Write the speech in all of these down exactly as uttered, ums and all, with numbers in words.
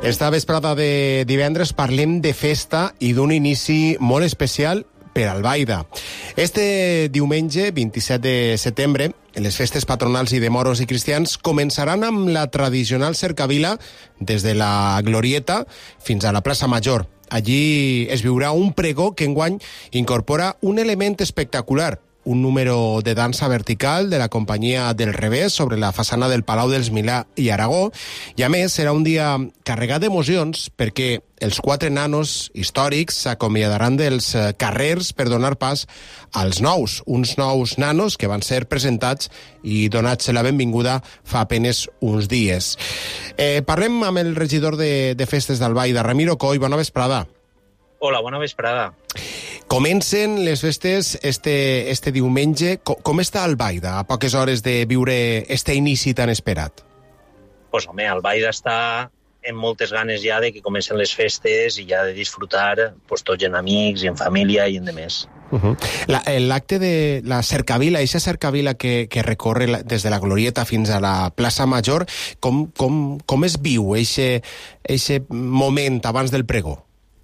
Esta vesprada de divendres parlem de festa i d'un inici molt especial per Albaida. Este diumenge, vint-i-set de setembre, les festes patronals i de moros i cristians començaran amb la tradicional cercavila des de la Glorieta fins a la plaça Major. Allí es viurà un pregó que enguany incorpora un element espectacular, un número de dansa vertical de la companyia del Revés sobre la façana del Palau dels Milà i Aragó, i a més serà un dia carregat d'emocions perquè els quatre nanos històrics s'acomiadaran dels carrers per donar pas als nous, uns nous nanos que van ser presentats i donats la benvinguda fa apenes uns dies. Eh, parlem amb el regidor de, de Festes d'Albaida, Ramiro Coll. Bona vesprada. Hola, bona vesprada. Comencen les festes este, este diumenge. Com, com està Albaida a poques hores de viure este inici tan esperat? Pues home, Albaida està amb moltes ganes ja de que comencen les festes i ja de disfrutar pues, tots en amics i en família i en demés. Uh-huh. L'acte de la cercavila, aquesta cercavila que, que recorre la, des de la Glorieta fins a la plaça Major, com, com, com es viu aquest moment abans del pregó?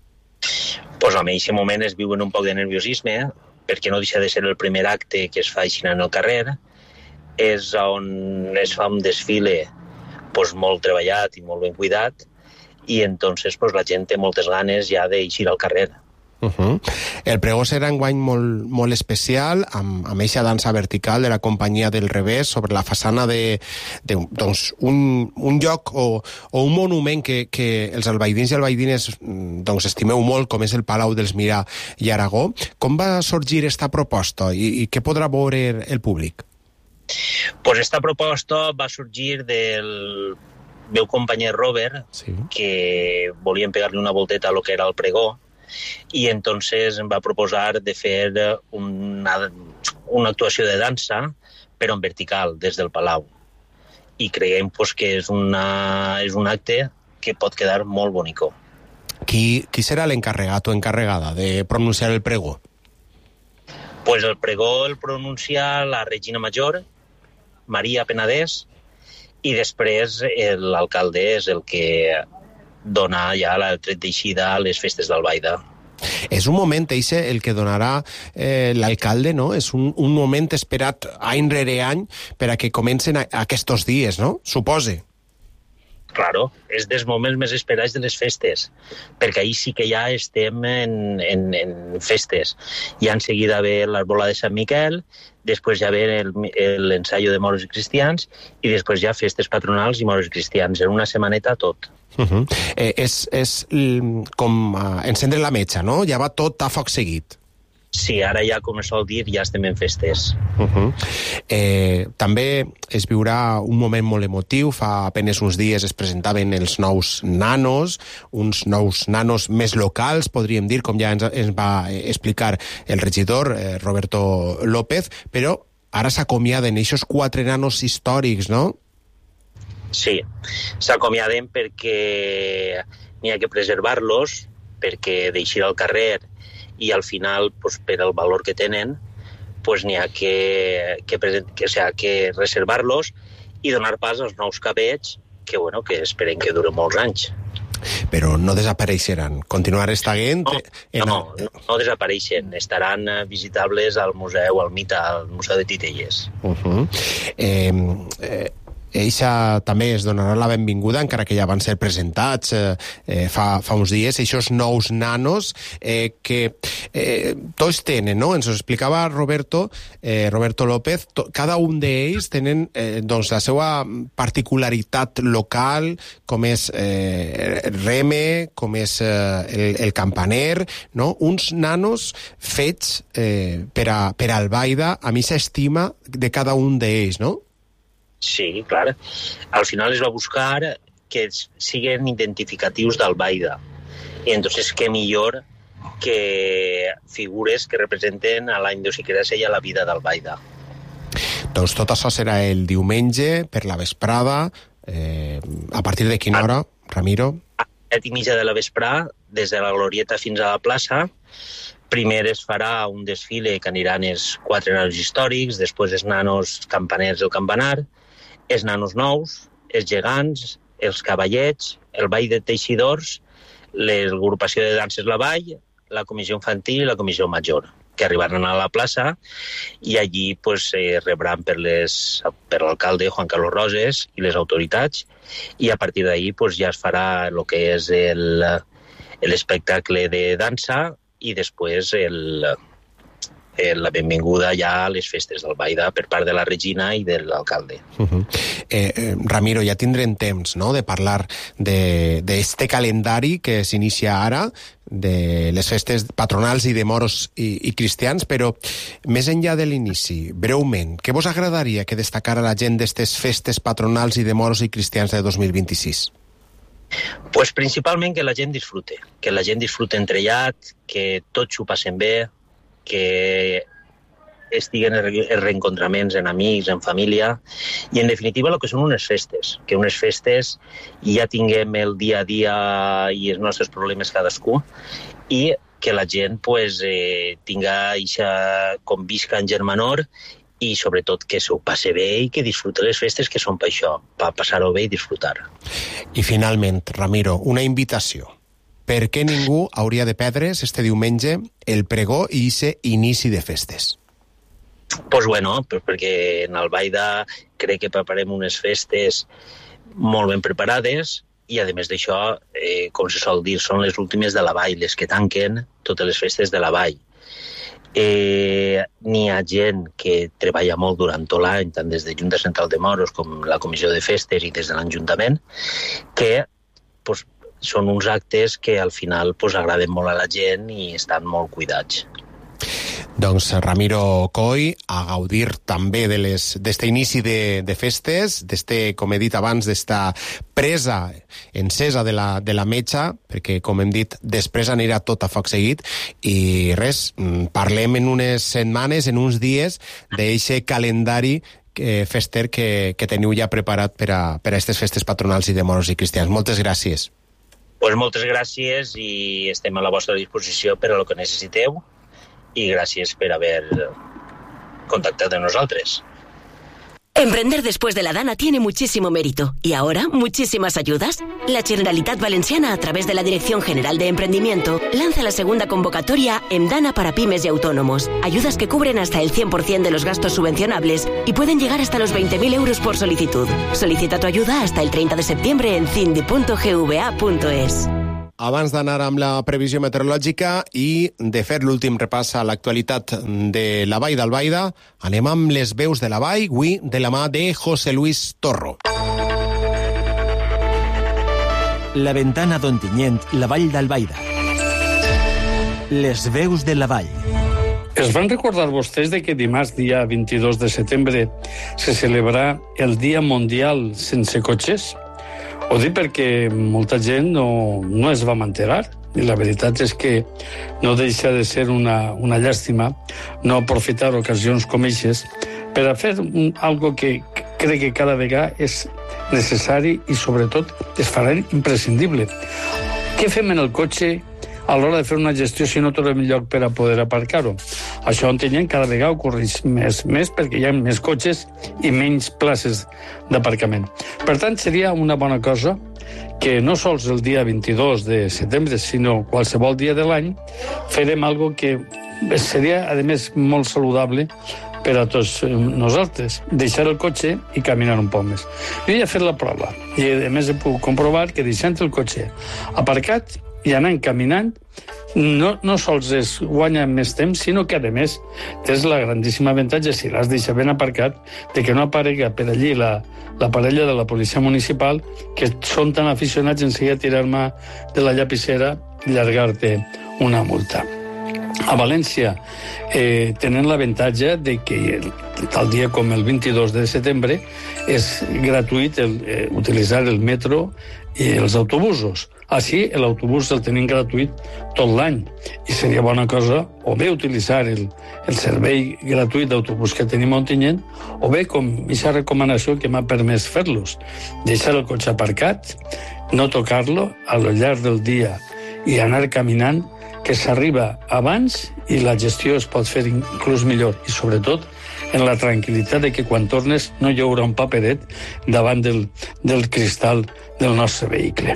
Pues home, en aquest moment es viu en un poc de nerviosisme, eh? perquè no deixa de ser el primer acte que es fa així en el carrer. És on es fa un desfile pues, molt treballat i molt ben cuidat, i entonces pues, la gent té moltes ganes ja d'eixir al carrer. Uh-huh. El pregó serà enguany molt, molt especial, amb, amb eixa dansa vertical de la companyia del Revés sobre la façana de, de doncs, un, un lloc o, o un monument que, que els albaidins i albaidines doncs, estimeu molt, com és el Palau dels Milà i Aragó. Com va sorgir esta proposta i, i què podrà veure el públic? Pues esta proposta va sorgir del meu company Robert, sí. que volien pegar-li una volteta a lo que era el pregó, i entonces em va proposar de fer una, una actuació de dansa, però en vertical, des del Palau. I creiem pues, que és, una, és un acte que pot quedar molt bonico. Qui, qui serà l'encarregat o encarregada de pronunciar el pregó? Pues el pregó el pronuncia la Regina Major, Maria Penedès, i després l'alcalde és el que dona ja el tret d'eixida a les festes d'Albaida. És un moment, eixe, el que donarà eh, l'alcalde, no? És un, un moment esperat any rere any per a que comencen a, aquests dies, no? Supose. Claro, és dels moments més esperats de les festes, perquè ahir sí que ja estem en, en, en festes. Ja en seguida ve l'Arbola de Sant Miquel, després ja ve l'ensaio de moros i cristians, i després ja festes patronals i moros i cristians. En una setmaneta tot. Uh-huh. eh, és, és com uh, encendre la metxa, no? Ja va tot a foc seguit. Sí, ara ja, com es sol dir, ja estem en festes. Uh-huh. eh, també es viurà un moment molt emotiu. Fa apenes uns dies es presentaven els nous nanos, uns nous nanos més locals, podríem dir, com ja ens, ens va explicar el regidor eh, Roberto López, però ara s'acomiaden aquests quatre nanos històrics, no? Sí, s'acomiaden perquè n'hi ha que preservar-los, perquè d'eixir al carrer i al final, pues, per el valor que tenen, pues, n'hi ha que, que, que, o sea, que reservar-los i donar pas als nous cabells que, bueno, que esperen que duren molts anys. Però no desapareixeran, continuar estant... No, en... no, no, no desapareixen, estaran visitables al museu, al Mita, al Museu de Titelles. Uh-huh. eh, eh... Eixa també es donarà la benvinguda, encara que ja van ser presentats eh, eh, fa, fa uns dies, eixos nous nanos eh, que eh, tots tenen, no? Ens ho explicava Roberto, eh, Roberto López, to, cada un d'ells tenen eh, doncs, la seva particularitat local, com és eh, Reme, com és eh, el, el campaner, no? Uns nanos fets eh, per a, per a Albaida, amb aquesta estima de cada un d'ells, no? Sí, clar. Al final es va buscar que siguin identificatius d'Albaida. I entonces què millor que figures que representen a la idiosincràsia i a la vida d'Albaida. Doncs tot això serà el diumenge per la vesprada. Eh, a partir de quina hora, Ramiro? A les set i mitja de la vesprà, des de la Glorieta fins a la plaça. Primer es farà un desfile que aniran els quatre nanos històrics, després els nanos campaners del campanar, els nanos nous, els gegants, els cavallets, el ball de teixidors, l'agrupació de danses La Vall, la comissió infantil i la comissió major, que arribaran a la plaça i allí pues, eh, rebran per, les, per l'alcalde Juan Carlos Roses i les autoritats, i a partir d'ahí pues, ja es farà el que és el, l'espectacle de dansa i després el, el, la benvinguda ja a les festes d'Albaida per part de la Regina i de l'alcalde. Uh-huh. eh, eh, Ramiro, ja tindrem temps, no?, de parlar d'este calendari que s'inicia ara, de les festes patronals i de moros i, i cristians, però més enllà de l'inici, breument, què vos agradaria que destacara la gent d'estes festes patronals i de moros i cristians de dos mil vint-i-sis? Pues principalment que la gent disfrute, que la gent disfrute entrellat, que tots ho passen bé, que estiguen en reencontraments en amics, en família, i en definitiva el que són unes festes, que unes festes ja tinguem el dia a dia i els nostres problemes cadascú, i que la gent pues, eh, tinga eixa convisca en germanor i sobretot que s'ho passe bé i que disfrute les festes, que són per això, per passar-ho bé i disfrutar. I finalment, Ramiro, una invitació. Per què ningú hauria de perdre's este diumenge el pregó i ese inici de festes? Pues bueno, pues perquè en Albaida crec que preparem unes festes molt ben preparades i a més d'això, eh, com se sol dir, són les últimes de la vall, les que tanquen totes les festes de la vall. Eh, n'hi ha gent que treballa molt durant tot l'any, tant des de Junta Central de Moros com la Comissió de Festes i des de l'Ajuntament, que pues, són uns actes que al final pues, agraden molt a la gent i estan molt cuidats. Doncs Ramiro Coll, a gaudir també de les d'este inici de, de festes, d'este, com he dit abans, d'esta presa encesa de la, de la metxa, perquè, com hem dit, després anirà tot a foc seguit, i res, parlem en unes setmanes, en uns dies, d'eixe calendari eh, fester que, que teniu ja preparat per a, per a aquestes festes patronals i de moros i cristians. Moltes gràcies. Pues moltes gràcies i estem a la vostra disposició per a lo que necessiteu, y gracias por haber contactado con nosotros. Emprender después de la Dana tiene muchísimo mérito. ¿Y ahora muchísimas ayudas? La Generalitat Valenciana, a través de la Dirección General de Emprendimiento, lanza la segunda convocatoria en Dana para pymes y autónomos. Ayudas que cubren hasta el cien por ciento de los gastos subvencionables y pueden llegar hasta los veinte mil euros por solicitud. Solicita tu ayuda hasta el treinta de septiembre en cindi punto gva punto es. Abans d'anar amb la previsió meteorològica i de fer l'últim repàs a l'actualitat de la Vall d'Albaida, anem amb les veus de la Vall, avui de la mà de José Luis Torro. La ventana d'Ontinyent, la Vall d'Albaida. Les veus de la Vall. Es van recordar vostès de que dimarts, dia vint-i-dos de setembre, se celebra el Dia Mundial Sense Cotxes? Ho dic perquè molta gent no, no es va enterar, i la veritat és que no deixa de ser una, una llàstima no aprofitar ocasions com eixes per a fer un, algo que crec que cada vegada és necessari i sobretot es farà imprescindible. Què fem en el cotxe a l'hora de fer una gestió si no trobem lloc per a poder aparcar-ho? Això entenem cada vegada ocorreix més, més perquè hi ha més cotxes i menys places d'aparcament. Per tant, seria una bona cosa que no sols el dia vint-i-dos de setembre, sinó qualsevol dia de l'any, farem algo que seria, a més, molt saludable per a tots nosaltres, deixar el cotxe i caminar un poc més. Jo ja he fet la prova i, a més, he pogut comprovar que deixant el cotxe aparcat i anant caminant, no, no sols es guanya més temps, sinó que, a més, tens la grandíssima avantatge, si l'has deixat ben aparcat, de que no aparega per allí la, la parella de la policia municipal, que són tan aficionats en seguir a tirar-me de la llapissera i llargar-te una multa. A València eh, tenen l'avantatge de que tal dia com el vint-i-dos de setembre és gratuït el, eh, utilitzar el metro i els autobusos. Així, l'autobús el tenim gratuït tot l'any i seria bona cosa o bé utilitzar el, el servei gratuït d'autobús que tenim a Ontinyent o bé com aquesta recomanació que m'ha permès fer-los. Deixar el cotxe aparcat, no tocar-lo a lo llarg del dia i anar caminant, que s'arriba abans i la gestió es pot fer inclús millor i sobretot en la tranquil·litat de que quan tornes no hi haurà un paperet davant del, del cristal del nostre vehicle.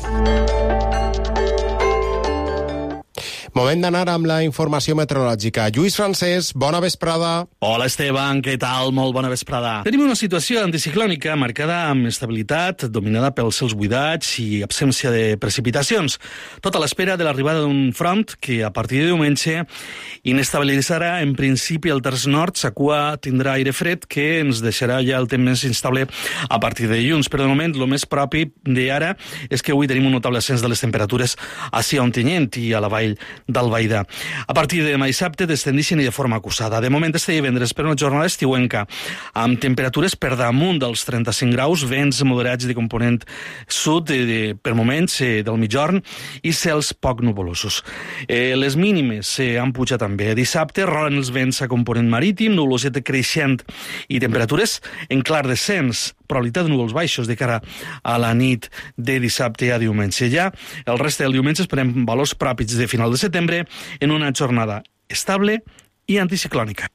Moment d'anar amb la informació meteorològica. Lluís Francesc, bona vesprada. Hola, Esteban, què tal? Molt bona vesprada. Tenim una situació anticiclònica marcada amb estabilitat, dominada pels cels buidats i absència de precipitacions. Tot a l'espera de l'arribada d'un front que, a partir de diumenge, inestabilitzarà en principi el terç nord. Sa cua tindrà aire fred que ens deixarà ja el temps més instable a partir de dilluns. Però de moment, el més propi d'ara és que avui tenim un notable ascens de les temperatures a Ontinyent i a la vall d'Albaida. A partir de demà dissabte descendixen i de forma acusada. De moment este divendres per una jornada estiuenca, amb temperatures per damunt dels trenta-cinc graus, vents moderats de component sud de, de, per moments eh, del mitjorn i cels poc nuvolosos. Eh, les mínimes eh, han pujat també. Dissabte rolen els vents a component marítim, nuvolositat creixent i temperatures en clar descens, probabilitat de núvols baixos de cara a la nit de dissabte a diumenge. Ja el reste del diumenge esperem valors pròpics de final de setembre en una jornada estable i anticiclònica.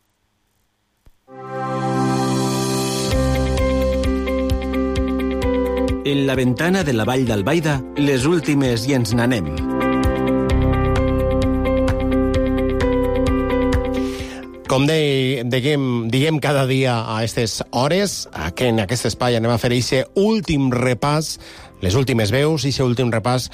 En la ventana de la Vall d'Albaida, les últimes i ens n'anem. Com de, diguem, diguem cada dia a aquestes hores, aquí en aquest espai anem a fer aquest últim repàs, les últimes veus i aquest últim repàs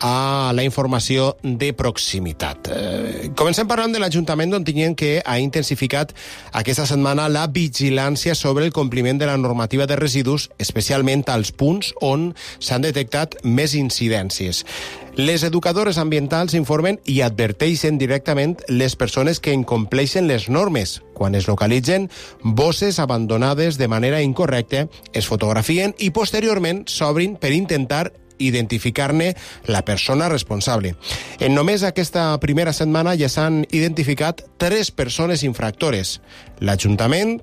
a la informació de proximitat. Eh, comencem parlant de l'Ajuntament d'Ontinyent, que ha intensificat aquesta setmana la vigilància sobre el compliment de la normativa de residus, especialment als punts on s'han detectat més incidències. Les educadores ambientals informen i adverteixen directament les persones que incompleixen les normes. Quan es localitzen bosses abandonades de manera incorrecta, es fotografien i posteriorment s'obrin per intentar identificar-ne la persona responsable. En només aquesta primera setmana ja s'han identificat tres persones infractores. L'Ajuntament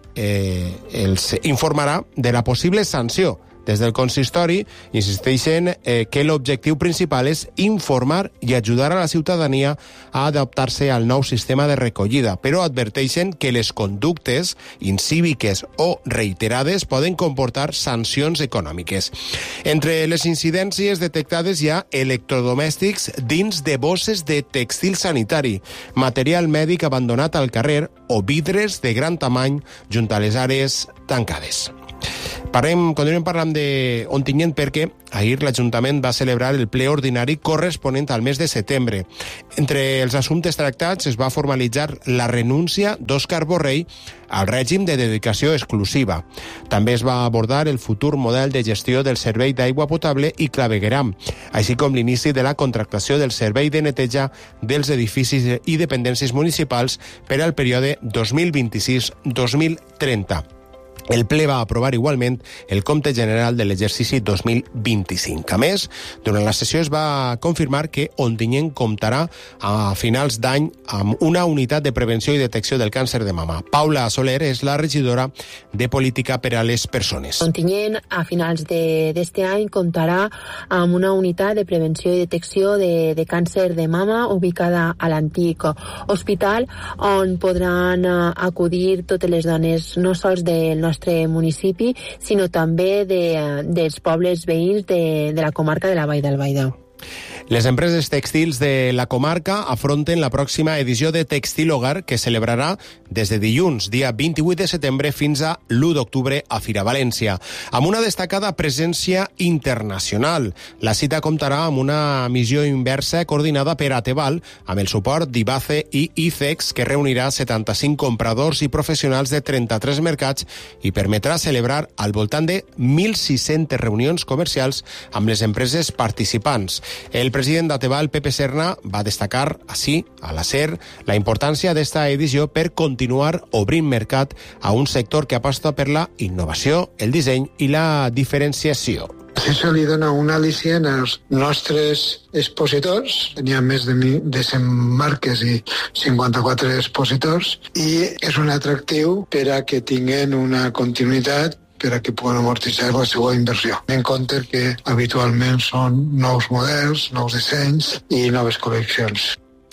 eh, els informarà de la possible sanció. Des del consistori insisteixen eh, que l'objectiu principal és informar i ajudar a la ciutadania a adaptar-se al nou sistema de recollida, però adverteixen que les conductes incíviques o reiterades poden comportar sancions econòmiques. Entre les incidències detectades hi ha electrodomèstics dins de bosses de tèxtil sanitari, material mèdic abandonat al carrer o vidres de gran tamany junt a les àrees tancades. Parlem, continuem parlant de Ontinyent perquè ahir l'Ajuntament va celebrar el ple ordinari corresponent al mes de setembre. Entre els assumptes tractats es va formalitzar la renúncia d'Òscar Borrell al règim de dedicació exclusiva. També es va abordar el futur model de gestió del servei d'aigua potable i clavegueram, així com l'inici de la contractació del servei de neteja dels edificis i dependències municipals per al període dos mil vint-i-sis a dos mil trenta. El ple va aprovar igualment el compte general de l'exercici dos mil vint-i-cinc. A més, durant la sessió es va confirmar que Ontinyent comptarà a finals d'any amb una unitat de prevenció i detecció del càncer de mama. Paula Soler és la regidora de Política per a les Persones. Ontinyent a finals d'aquest any comptarà amb una unitat de prevenció i detecció de, de càncer de mama ubicada a l'antic hospital, on podran acudir totes les dones no sols del nostre nostre municipi, sinó també de, dels pobles veïns de, de la comarca de la Vall d'Albaida. Les empreses tèxtils de la comarca afronten la pròxima edició de Tèxtil Hogar, que celebrarà des de dilluns, dia vint-i-vuit de setembre, fins a l'u d'octubre a Fira València, amb una destacada presència internacional. La cita comptarà amb una missió inversa coordinada per Ateval, amb el suport d'Ibace i ICEX, que reunirà setanta-cinc compradors i professionals de trenta-tres mercats i permetrà celebrar al voltant de mil sis-centes reunions comercials amb les empreses participants. El president d'Ateval, Pepe Serna, va destacar així, a la SER, la importància d'esta edició per continuar obrint mercat a un sector que aposta per la innovació, el disseny i la diferenciació. Això li dona un al·licient als nostres expositors. Teníem més de cent marques i cinquanta-quatre expositors i és un atractiu per a que tinguin una continuïtat per a que puguen amortitzar la seva inversió. En compte que habitualment són nous models, nous dissenys i noves col·leccions.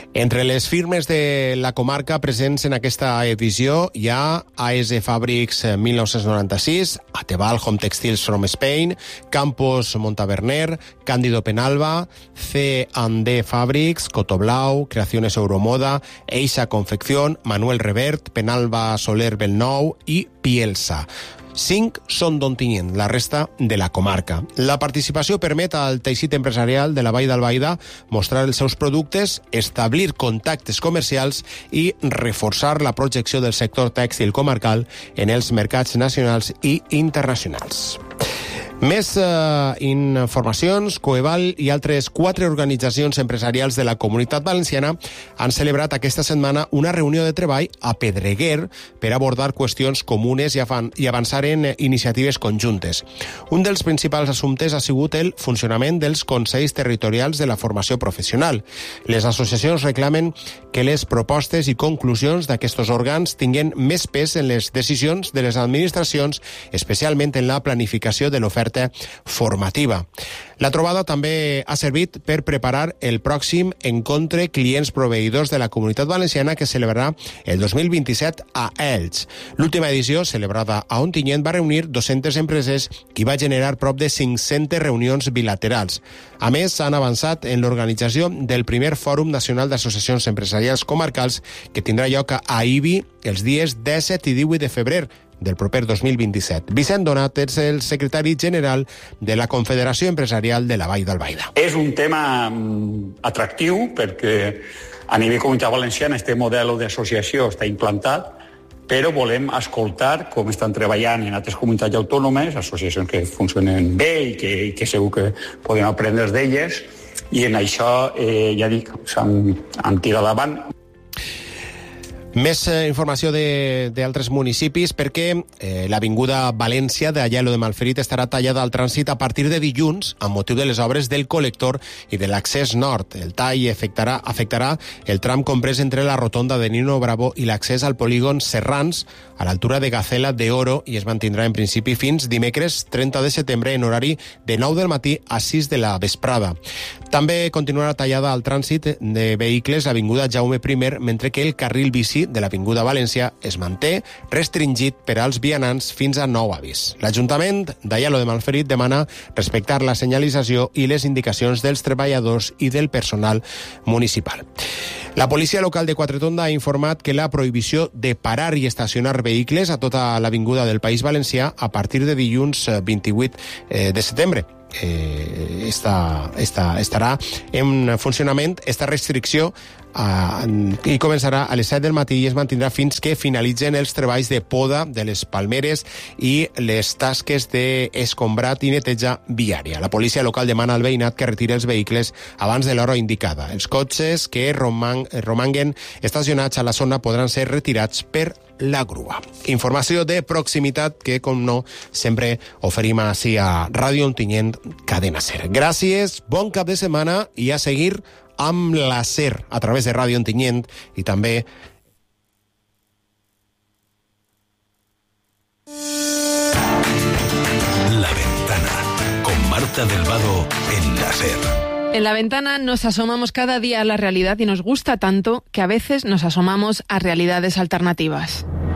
Entre les firmes de la comarca presents en aquesta edició hi ha A S Fabrics mil nou-cents noranta-sis, Ateval Home Textiles from Spain, Campos Montaverner, Cándido Penalba, C and D Fabrics, Cotoblau, Creaciones Euromoda, Eixa Confección, Manuel Revert, Penalba Soler Belnou i Pielsa. Cinc són d'Ontinyent, la resta de la comarca. La participació permet al teixit empresarial de la Vall d'Albaida mostrar els seus productes, establir contactes comercials i reforçar la projecció del sector tèxtil comarcal en els mercats nacionals i internacionals. Més eh, informacions. Coeval i altres quatre organitzacions empresarials de la Comunitat Valenciana han celebrat aquesta setmana una reunió de treball a Pedreguer per abordar qüestions comunes i, i avançar en iniciatives conjuntes. Un dels principals assumptes ha sigut el funcionament dels Consells Territorials de la Formació Professional. Les associacions reclamen que les propostes i conclusions d'aquests òrgans tinguin més pes en les decisions de les administracions, especialment en la planificació de l'oferta formativa. La trobada també ha servit per preparar el pròxim encontre clients proveïdors de la Comunitat Valenciana que celebrarà el dos mil vint-i-set a Elx. L'última edició, celebrada a Ontinyent, va reunir dues-centes empreses i va generar prop de cinc-centes reunions bilaterals. A més, s'han avançat en l'organització del primer Fòrum Nacional d'Associacions Empresarials Comarcals que tindrà lloc a Ibi els dies disset i divuit de febrer del proper dos mil vint-i-set. Vicent Donat és el secretari general de la Confederació Empresarial de la Vall d'Albaida. És un tema atractiu perquè a nivell comunitat valenciana este model d'associació està implantat, però volem escoltar com estan treballant en altres comunitats autònomes, associacions que funcionen bé i que, i que segur que podem aprendre d'elles, i en això, eh, ja dic, s'han han tirat davant. Més eh, informació d'altres municipis perquè eh, l'avinguda València d'Aielo de Malferit estarà tallada al trànsit a partir de dilluns amb motiu de les obres del col·lector i de l'accés nord. El tall afectarà, afectarà el tram comprès entre la rotonda de Nino Bravo i l'accés al polígon Serrans a l'altura de Gacela de Oro i es mantindrà en principi fins dimecres trenta de setembre en horari de nou del matí a sis de la vesprada. També continuarà tallada al trànsit de vehicles l'avinguda Jaume primer, mentre que el carril bici de l'Avinguda València es manté restringit per als vianants fins a nou avís. L'Ajuntament d'Aielo de Malferit demana respectar la senyalització i les indicacions dels treballadors i del personal municipal. La policia local de Quatretonda ha informat que la prohibició de parar i estacionar vehicles a tota l'avinguda del País Valencià a partir de dilluns vint-i-vuit de setembre. Eh, esta, esta, estarà en funcionament esta restricció uh, i començarà a les set del matí i es mantindrà fins que finalitzen els treballs de poda de les palmeres i les tasques d'escombrat i neteja viària. La policia local demana al veïnat que retiri els vehicles abans de l'hora indicada. Els cotxes que roman, romanguen estacionats a la zona podran ser retirats per la grua. Informació de proximitat que, com no, sempre oferim així a Ràdio Ontinyent, Cadena Ser. Gràcies, bon cap de setmana i a seguir amb la Ser a través de Ràdio Ontinyent i també La Ventana con Marta del Vado en la Ser. En La Ventana nos asomamos cada día a la realidad y nos gusta tanto que a veces nos asomamos a realidades alternativas.